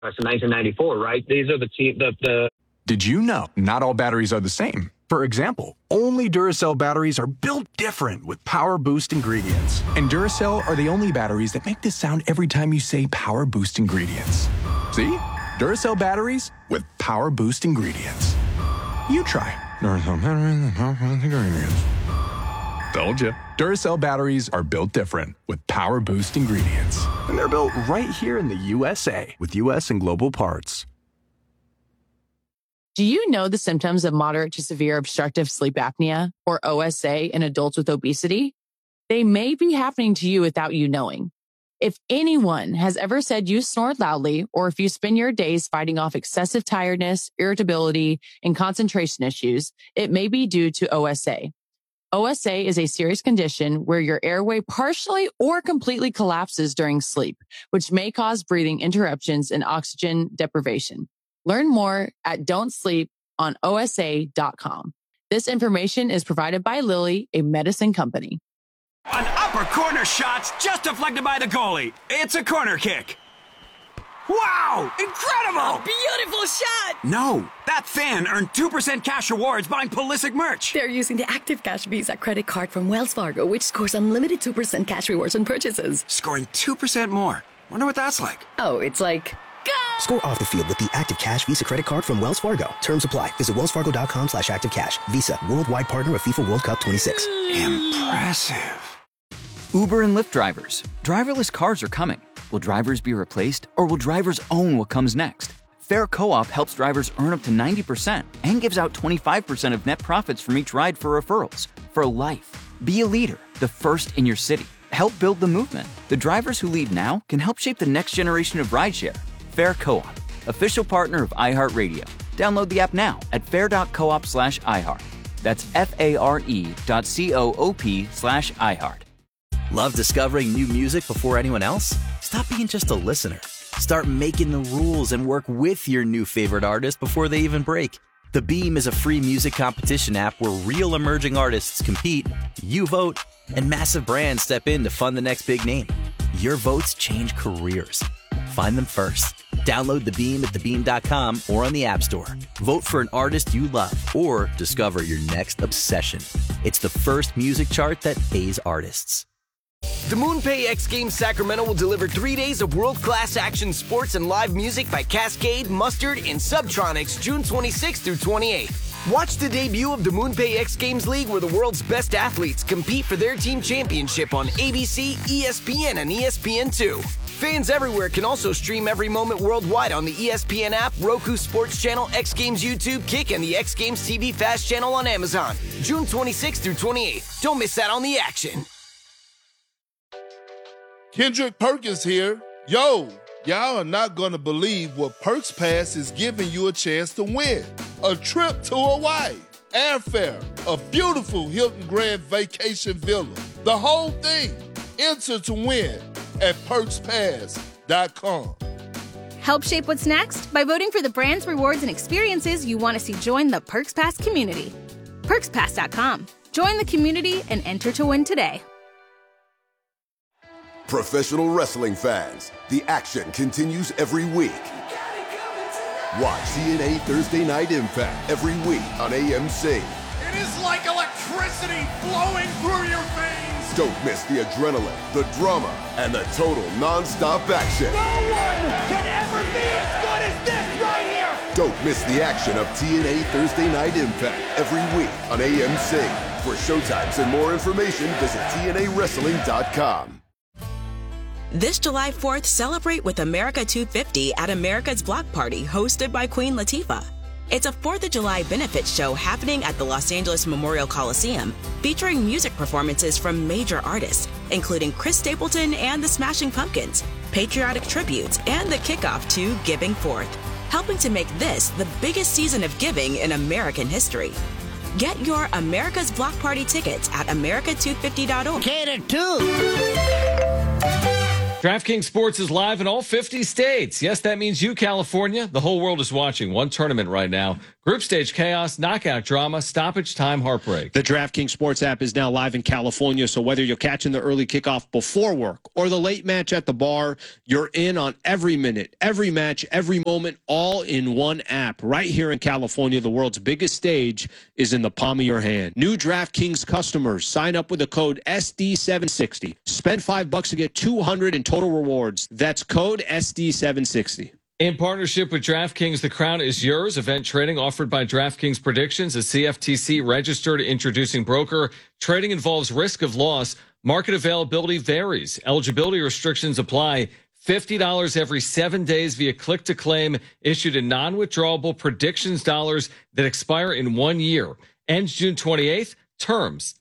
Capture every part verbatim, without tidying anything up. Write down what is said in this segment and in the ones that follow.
That's in nineteen ninety-four, right? These are the te- the the. Did you know not all batteries are the same? For example, only Duracell batteries are built different with Power Boost ingredients. And Duracell are the only batteries that make this sound every time you say Power Boost ingredients. See? Duracell batteries with Power Boost ingredients. You try. Duracell batteries with Power Boost ingredients. Told you. Duracell batteries are built different with Power Boost ingredients. And they're built right here in the U S A with U S and global parts. Do you know the symptoms of moderate to severe obstructive sleep apnea, or O S A, in adults with obesity? They may be happening to you without you knowing. If anyone has ever said you snore loudly, or if you spend your days fighting off excessive tiredness, irritability, and concentration issues, it may be due to O S A. O S A is a serious condition where your airway partially or completely collapses during sleep, which may cause breathing interruptions and oxygen deprivation. Learn more at don't sleep on O S A dot com. This information is provided by Lilly, a medicine company. An upper corner shot's just deflected by the goalie. It's a corner kick. Wow! Incredible! A beautiful shot! No, that fan earned two percent cash rewards buying Pulisic merch. They're using the Active Cash Visa credit card from Wells Fargo, which scores unlimited two percent cash rewards on purchases. Scoring two percent more. Wonder what that's like. Oh, it's like... Go! Score off the field with the Active Cash Visa credit card from Wells Fargo. Terms apply. Visit wellsfargo.com slash active cash. Visa, worldwide partner of FIFA World Cup twenty-six. Impressive. Uber and Lyft drivers. Driverless cars are coming. Will drivers be replaced, or will drivers own what comes next? Fair Co-op helps drivers earn up to ninety percent and gives out twenty-five percent of net profits from each ride for referrals. For life. Be a leader, the first in your city. Help build the movement. The drivers who lead now can help shape the next generation of rideshare. Fair Co-op, official partner of iHeartRadio. Download the app now at fair.coop slash iHeart. That's F-A-R-E dot C-O-O-P slash iHeart. Love discovering new music before anyone else? Stop being just a listener. Start making the rules and work with your new favorite artist before they even break. The Beam is a free music competition app where real emerging artists compete, you vote, and massive brands step in to fund the next big name. Your votes change careers. Find them first. Download The Beam at the beam dot com or on the App Store. Vote for an artist you love or discover your next obsession. It's the first music chart that pays artists. The MoonPay X Games Sacramento will deliver three days of world-class action sports and live music by Cascade, Mustard, and Subtronics June twenty-sixth through twenty-eighth. Watch the debut of the MoonPay X Games League where the world's best athletes compete for their team championship on A B C, E S P N, and E S P N two. Fans everywhere can also stream every moment worldwide on the E S P N app, Roku Sports Channel, X Games YouTube, Kick, and the X Games T V Fast Channel on Amazon. June twenty-sixth through twenty-eighth. Don't miss out on the action. Kendrick Perkins here. Yo, y'all are not going to believe what Perks Pass is giving you a chance to win. A trip to Hawaii, airfare, a beautiful Hilton Grand Vacation Villa. The whole thing. Enter to win at perks pass dot com. Help shape what's next by voting for the brands, rewards, and experiences you want to see join the Perks Pass community. perks pass dot com. Join the community and enter to win today. Professional wrestling fans, the action continues every week. Watch T N A Thursday Night Impact every week on A M C. It is like electricity flowing through your veins. Don't miss the adrenaline, the drama, and the total non-stop action. No one can ever be as good as this right here. Don't miss the action of T N A Thursday Night Impact every week on A M C. For showtimes and more information, visit T N A wrestling dot com. This July fourth, celebrate with America two fifty at America's Block Party, hosted by Queen Latifah. It's a fourth of July benefit show happening at the Los Angeles Memorial Coliseum, featuring music performances from major artists, including Chris Stapleton and the Smashing Pumpkins, patriotic tributes, and the kickoff to Giving Forth, helping to make this the biggest season of giving in American history. Get your America's Block Party tickets at America two fifty dot org. Cater to. DraftKings Sports is live in all fifty states. Yes, that means you, California. The whole world is watching one tournament right now. Group stage chaos, knockout drama, stoppage time heartbreak. The DraftKings Sports app is now live in California, so whether you're catching the early kickoff before work or the late match at the bar, you're in on every minute, every match, every moment, all in one app. Right here in California, the world's biggest stage is in the palm of your hand. New DraftKings customers, sign up with the code S D seven sixty. Spend five bucks to get two hundred in total rewards. That's code S D seven sixty. In partnership with DraftKings, the crown is yours. Event trading offered by DraftKings Predictions, a C F T C registered introducing broker. Trading involves risk of loss. Market availability varies. Eligibility restrictions apply. fifty dollars every seven days via click to claim, issued in non-withdrawable predictions dollars that expire in one year. Ends June twenty-eighth. Terms,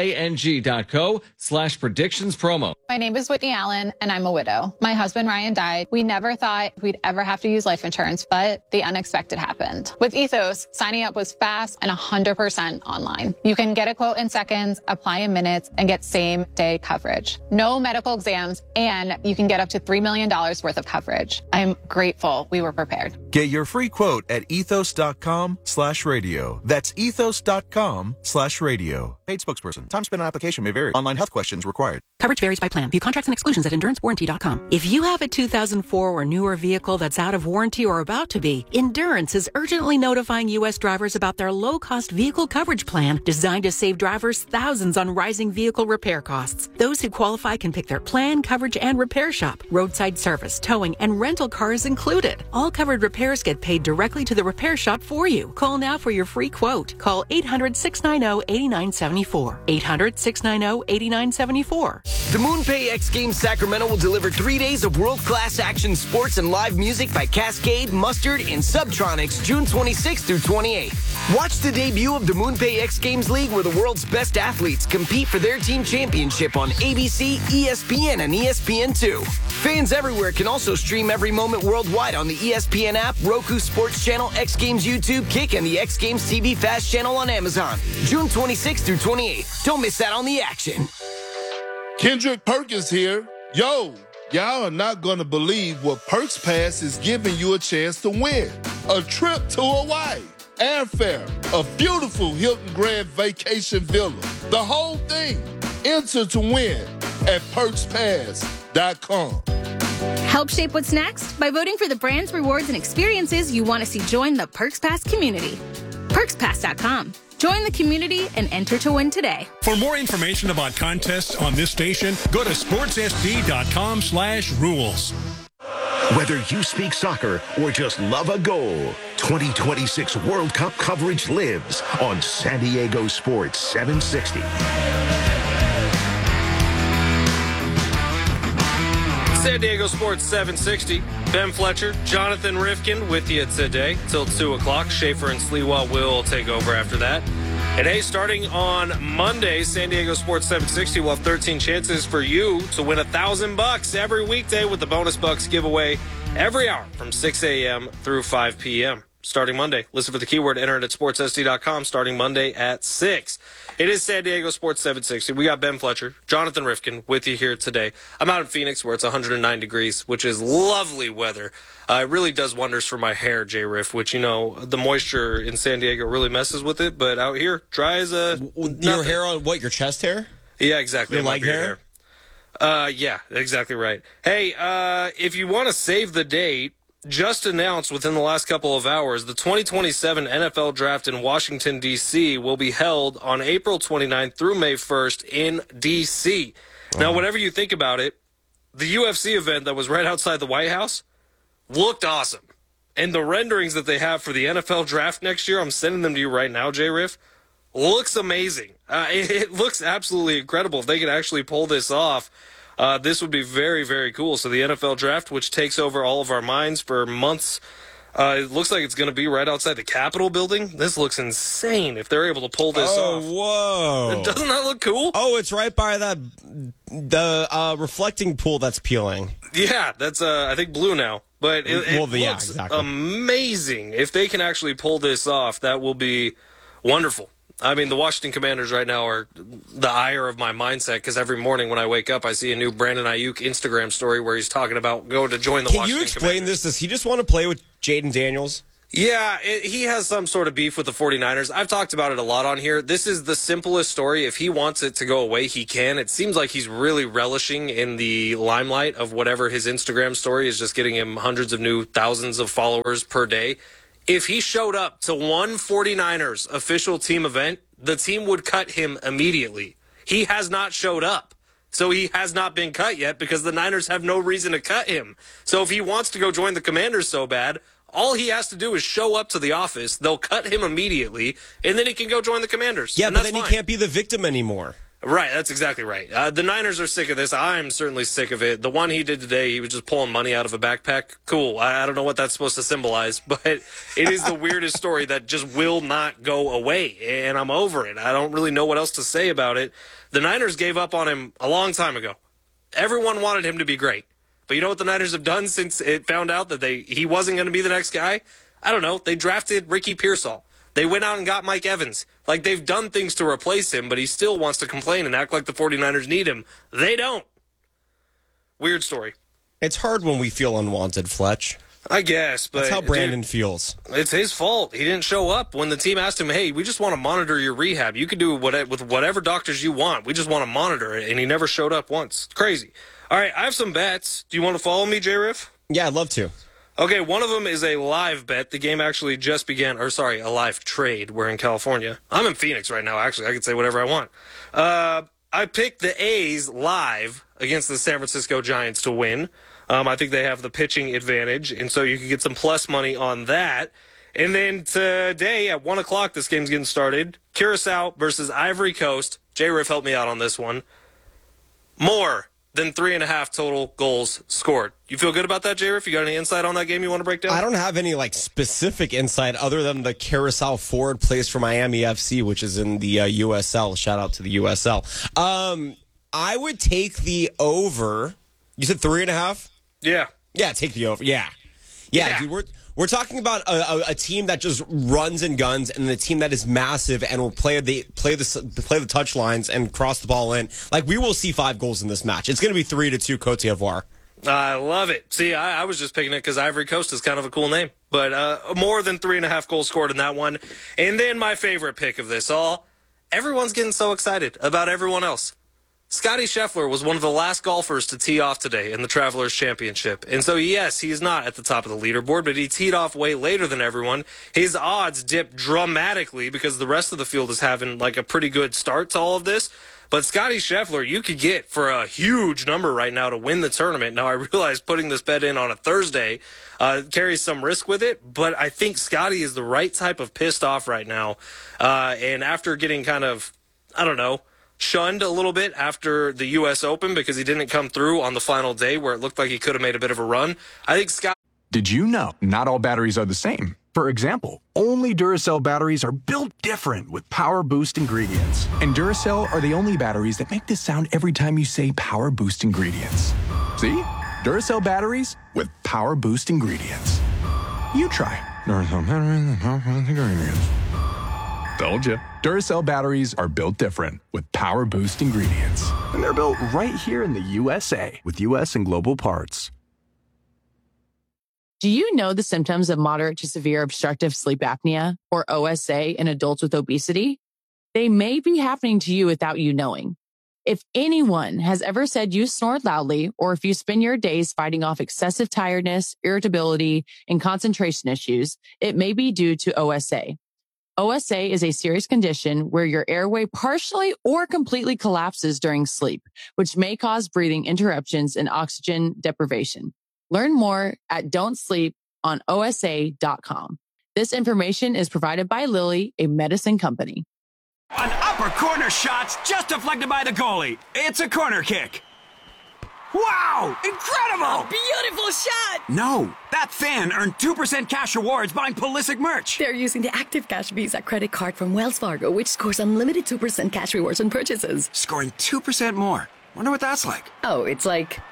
dkng.co slash predictions promo. My name is Whitney Allen, and I'm a widow. My husband, Ryan, died. We never thought we'd ever have to use life insurance, but the unexpected happened. With Ethos, signing up was fast and one hundred percent online. You can get a quote in seconds, apply in minutes, and get same-day coverage. No medical exams, and you can get up to three million dollars worth of coverage. I'm grateful we were prepared. Get your free quote at ethos.com slash radio. That's ethos.com slash radio. Paid spokesperson. Time spent on application may vary. Online health questions required. Coverage varies by plan. View contracts and exclusions at endurance warranty dot com. If you have a two thousand four or newer vehicle that's out of warranty or about to be, Endurance is urgently notifying U S drivers about their low-cost vehicle coverage plan designed to save drivers thousands on rising vehicle repair costs. Those who qualify can pick their plan, coverage, and repair shop. Roadside service, towing, and rental cars included. All covered repairs get paid directly to the repair shop for you. Call now for your free quote. Call eight hundred, six nine zero, eight nine seven four. eight hundred, six nine zero, eight nine seven four. The MoonPay X Games Sacramento will deliver three days of world-class action sports and live music by Cascade, Mustard, and Subtronics June twenty-sixth through twenty-eighth. Watch the debut of the MoonPay X Games League, where the world's best athletes compete for their team championship on A B C, E S P N, and E S P N two. Fans everywhere can also stream every moment worldwide on the E S P N app, Roku Sports Channel, X Games YouTube, Kick, and the X Games T V Fast channel on Amazon. June twenty-sixth through twenty-eighth. Don't miss out on the action. Kendrick Perkins here. Yo, y'all are not gonna believe what Perks Pass is giving you a chance to win. A trip to Hawaii, airfare, a beautiful Hilton Grand Vacation Villa, the whole thing. Enter to win at perks pass dot com. Help shape what's next by voting for the brands, rewards, and experiences you want to see join the Perks Pass community. perks pass dot com. Join the community and enter to win today. For more information about contests on this station, go to sports s d dot com slash rules. Whether you speak soccer or just love a goal, twenty twenty-six World Cup coverage lives on San Diego Sports seven sixty. San Diego Sports seven sixty. Ben Fletcher, Jonathan Rifkin with you today till two o'clock. Schaefer and Sliwa will take over after that. And hey, starting on Monday, San Diego Sports seven sixty will have thirteen chances for you to win a thousand bucks every weekday with the Bonus Bucks giveaway every hour from six a.m. through five p.m. Starting Monday. Listen for the keyword, enter it at sports s d dot com starting Monday at six. It is San Diego Sports seven sixty. We got Ben Fletcher, Jonathan Rifkin with you here today. I'm out in Phoenix where it's one hundred nine degrees, which is lovely weather. Uh, it really does wonders for my hair, J-Riff, which, you know, the moisture in San Diego really messes with it, but out here, dry as a... Nothing. Your hair on, what, your chest hair? Yeah, exactly. Your leg hair? hair? Uh, yeah, exactly right. Hey, uh, if you want to save the date, just announced within the last couple of hours, the twenty twenty-seven N F L Draft in Washington, D C will be held on April twenty-ninth through May first in D C. Uh-huh. Now, whatever you think about it, the U F C event that was right outside the White House looked awesome. And the renderings that they have for the N F L Draft next year, I'm sending them to you right now, J-Riff, looks amazing. Uh, it, it looks absolutely incredible. If they could actually pull this off, Uh, this would be very, very cool. So the N F L Draft, which takes over all of our minds for months, uh, it looks like it's going to be right outside the Capitol building. This looks insane if they're able to pull this oh, off. Oh, whoa. Doesn't that look cool? Oh, it's right by that the uh, reflecting pool that's peeling. Yeah, that's, uh, I think, blue now. But it, it well, looks yeah, exactly. amazing. If they can actually pull this off, that will be wonderful. I mean, the Washington Commanders right now are the ire of my mindset because every morning when I wake up, I see a new Brandon Ayuk Instagram story where he's talking about going to join the Can Washington you explain Commanders. this? Does he just want to play with Jaden Daniels? Yeah, it, he has some sort of beef with the 49ers. I've talked about it a lot on here. This is the simplest story. If he wants it to go away, he can. It seems like he's really relishing in the limelight of whatever his Instagram story is just getting him hundreds of new thousands of followers per day. If he showed up to one 49ers official team event, the team would cut him immediately. He has not showed up. So he has not been cut yet because the Niners have no reason to cut him. So if he wants to go join the Commanders so bad, all he has to do is show up to the office. They'll cut him immediately, and then he can go join the Commanders. Yeah, and but that's then fine. he can't be the victim anymore. Right, that's exactly right. Uh, the Niners are sick of this. I'm certainly sick of it. The one he did today, he was just pulling money out of a backpack. Cool. I, I don't know what that's supposed to symbolize, but it is the weirdest story that just will not go away, and I'm over it. I don't really know what else to say about it. The Niners gave up on him a long time ago. Everyone wanted him to be great. But you know what the Niners have done since it found out that they he wasn't going to be the next guy? I don't know. They drafted Ricky Pearsall. They went out and got Mike Evans. Like, they've done things to replace him, but he still wants to complain and act like the 49ers need him. They don't. Weird story. It's hard when we feel unwanted, Fletch. I guess, but... That's how Brandon dude, feels. It's his fault. He didn't show up. When the team asked him, hey, we just want to monitor your rehab. You can do what, with whatever doctors you want. We just want to monitor it. And he never showed up once. It's crazy. All right, I have some bets. Do you want to follow me, J-Riff? Yeah, I'd love to. Okay, one of them is a live bet. The game actually just began, or sorry, a live trade. We're in California. I'm in Phoenix right now, actually. I can say whatever I want. Uh, I picked the A's live against the San Francisco Giants to win. Um, I think they have the pitching advantage, and so you can get some plus money on that. And then today at one o'clock, this game's getting started. Curacao versus Ivory Coast. J-Riff helped me out on this one. More than three and a half total goals scored. You feel good about that, J-Riff? You got any insight on that game you want to break down? I don't have any like specific insight other than the Curacao forward plays for Miami F C, which is in the uh, U S L. Shout out to the U S L. Um, I would take the over. You said three and a half? Yeah. Yeah, take the over. Yeah. Yeah, yeah. Dude, we're we're talking about a, a, a team that just runs and guns, and a team that is massive and will play the play the play the touch lines and cross the ball in. Like, we will see five goals in this match. It's going to be three to two Cote d'Ivoire. I love it. See, I, I was just picking it because Ivory Coast is kind of a cool name, but uh, more than three and a half goals scored in that one. And then my favorite pick of this all: everyone's getting so excited about everyone else. Scotty Scheffler was one of the last golfers to tee off today in the Travelers Championship. And so, yes, he's not at the top of the leaderboard, but he teed off way later than everyone. His odds dipped dramatically because the rest of the field is having like a pretty good start to all of this. But Scotty Scheffler, you could get for a huge number right now to win the tournament. Now, I realize putting this bet in on a Thursday uh, carries some risk with it, but I think Scotty is the right type of pissed off right now. Uh, and after getting kind of, I don't know, shunned a little bit after the U S Open because he didn't come through on the final day where it looked like he could have made a bit of a run. I think Scott... Did you know not all batteries are the same? For example, only Duracell batteries are built different with Power Boost ingredients. And Duracell are the only batteries that make this sound every time you say Power Boost ingredients. See? Duracell batteries with Power Boost ingredients. You try. Duracell batteries with Power Boost ingredients. Told you. Duracell batteries are built different with Power Boost ingredients. And they're built right here in the U S A with U S and global parts. Do you know the symptoms of moderate to severe obstructive sleep apnea, or O S A, in adults with obesity? They may be happening to you without you knowing. If anyone has ever said you snore loudly, or if you spend your days fighting off excessive tiredness, irritability, and concentration issues, it may be due to O S A. O S A is a serious condition where your airway partially or completely collapses during sleep, which may cause breathing interruptions and oxygen deprivation. Learn more at don't sleep on O S A dot com. This information is provided by Lilly, a medicine company. An upper corner shot's just deflected by the goalie. It's a corner kick. Wow! Incredible! A beautiful shot! No, that fan earned two percent cash rewards buying Pulisic merch. They're using the Active Cash Visa credit card from Wells Fargo, which scores unlimited two percent cash rewards on purchases. Scoring two percent more. Wonder what that's like. Oh, it's like... Go!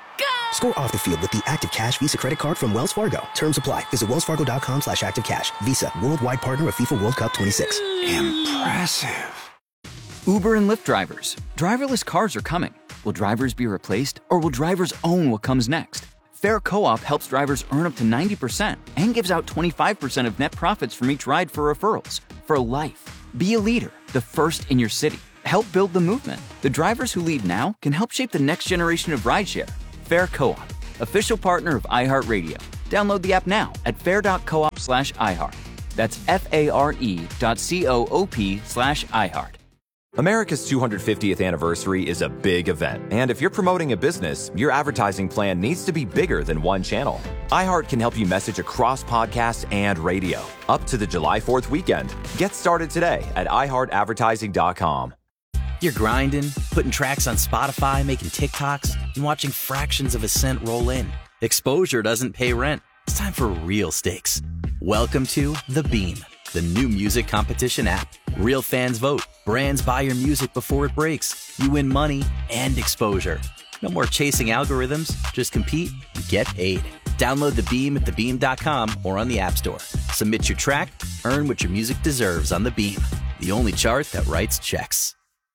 Score off the field with the Active Cash Visa credit card from Wells Fargo. Terms apply. Visit wellsfargo.com slash active cash. Visa, worldwide partner of FIFA World Cup twenty-six. Impressive. Uber and Lyft drivers. Driverless cars are coming. Will drivers be replaced, or will drivers own what comes next? Fair Co-op helps drivers earn up to ninety percent and gives out twenty-five percent of net profits from each ride for referrals. For life. Be a leader, the first in your city. Help build the movement. The drivers who lead now can help shape the next generation of rideshare. Fair Co-op, official partner of iHeartRadio. Download the app now at fair.coop slash iHeart. That's F-A-R-E dot C-O-O-P slash iHeart. America's two hundred fiftieth anniversary is a big event, and if you're promoting a business, your advertising plan needs to be bigger than one channel. iHeart can help you message across podcasts and radio, up to the July fourth weekend. Get started today at i heart advertising dot com. You're grinding, putting tracks on Spotify, making TikToks, and watching fractions of a cent roll in. Exposure doesn't pay rent. It's time for real stakes. Welcome to The Beam, the new music competition app. Real fans vote. Brands buy your music before it breaks. You win money and exposure. No more chasing algorithms. Just compete and get paid. Download The Beam at the beam dot com or on the App Store. Submit your track. Earn what your music deserves on The Beam, the only chart that writes checks.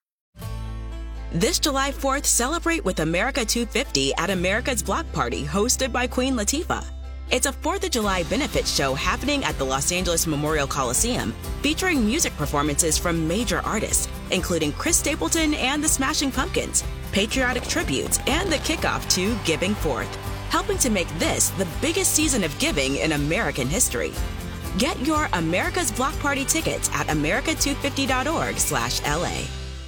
This July fourth, celebrate with America two fifty at America's Block Party, hosted by Queen Latifah. It's a fourth of July benefit show happening at the Los Angeles Memorial Coliseum, featuring music performances from major artists, including Chris Stapleton and the Smashing Pumpkins, patriotic tributes, and the kickoff to Giving Forth, helping to make this the biggest season of giving in American history. Get your America's Block Party tickets at america two fifty dot org slash L A.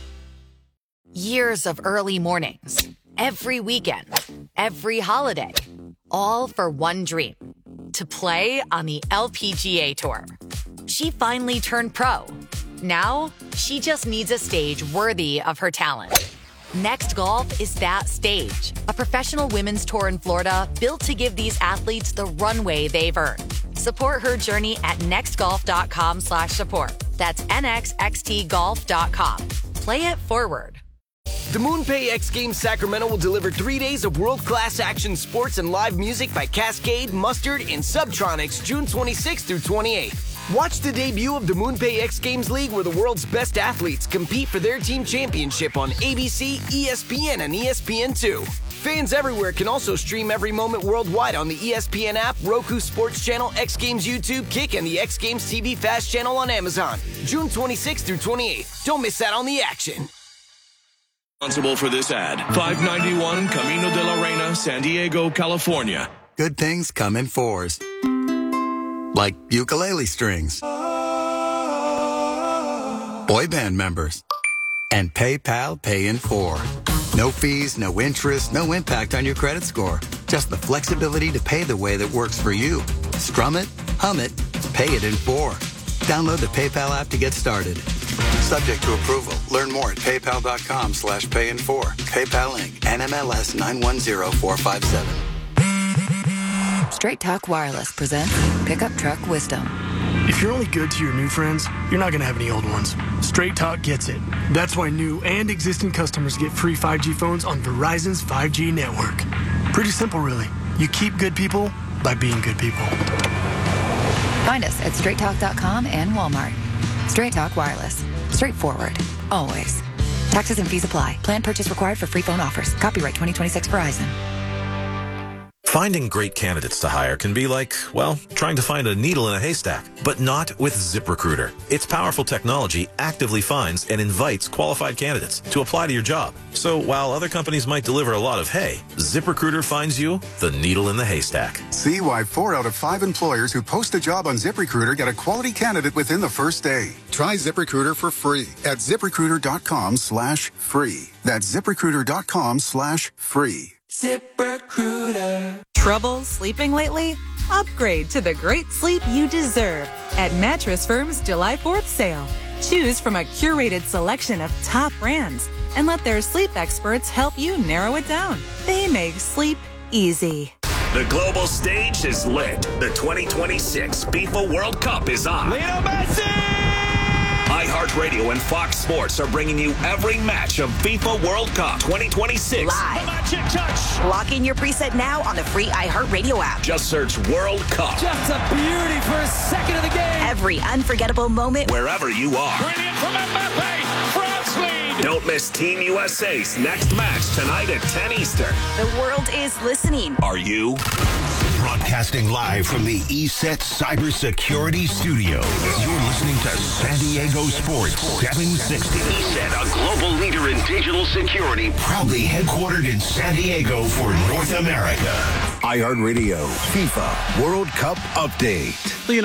Years of early mornings, every weekend, every holiday, all for one dream, to play on the L P G A Tour. She finally turned pro. Now, she just needs a stage worthy of her talent. Next Golf is that stage, a professional women's tour in Florida built to give these athletes the runway they've earned. Support her journey at nextgolf.com slash support. That's N X X T golf dot com. Play it forward. The MoonPay X Games Sacramento will deliver three days of world-class action sports and live music by Cascade, Mustard, and Subtronics June twenty-sixth through twenty-eighth. Watch the debut of the MoonPay X Games League, where the world's best athletes compete for their team championship on A B C, E S P N, and E S P N two. Fans everywhere can also stream every moment worldwide on the E S P N app, Roku Sports Channel, X Games YouTube, Kick, and the X Games T V Fast Channel on Amazon. June twenty-sixth through twenty-eighth. Don't miss out on the action. Responsible for this ad. five ninety-one Camino de la Reina, San Diego, California. Good things come in fours. Like ukulele strings. Boy band members. And PayPal Pay in four. No fees, no interest, no impact on your credit score. Just the flexibility to pay the way that works for you. Strum it, hum it, pay it in four. Download the PayPal app to get started. Subject to approval. Learn more at paypal.com slash pay in four. PayPal Incorporated. N M L S nine one zero four five seven. Straight Talk Wireless presents Pickup Truck Wisdom. If you're only good to your new friends, you're not going to have any old ones. Straight Talk gets it. That's why new and existing customers get free five G phones on Verizon's five G network. Pretty simple, really. You keep good people by being good people. Find us at straight talk dot com and Walmart. Straight Talk Wireless. Straightforward. Always. Taxes and fees apply. Plan purchase required for free phone offers. Copyright twenty twenty-six Verizon. Finding great candidates to hire can be like, well, trying to find a needle in a haystack, but not with ZipRecruiter. Its powerful technology actively finds and invites qualified candidates to apply to your job. So while other companies might deliver a lot of hay, ZipRecruiter finds you the needle in the haystack. See why four out of five employers who post a job on ZipRecruiter get a quality candidate within the first day. Try ZipRecruiter for free at ZipRecruiter.com slash free. That's ZipRecruiter.com slash free. ZipRecruiter. Trouble sleeping lately? Upgrade to the great sleep you deserve at Mattress Firm's July fourth sale. Choose from a curated selection of top brands and let their sleep experts help you narrow it down. They make sleep easy. The global stage is lit. The twenty twenty-six FIFA World Cup is on. Lionel Messi! iHeartRadio and Fox Sports are bringing you every match of FIFA World Cup twenty twenty-six. Live. Magic touch. Lock in your preset now on the free iHeartRadio app. Just search World Cup. Just a beauty for a second of the game. Every unforgettable moment. Wherever you are. Brilliant from Mbappe. France lead. Don't miss Team U S A's next match tonight at ten Eastern. The world is listening. Are you? Broadcasting live from the E S E T Cybersecurity Studios. You're listening to San Diego Sports seven sixty. E S E T, a global leader in digital security, proudly headquartered in San Diego for North America. iHeartRadio FIFA World Cup Update.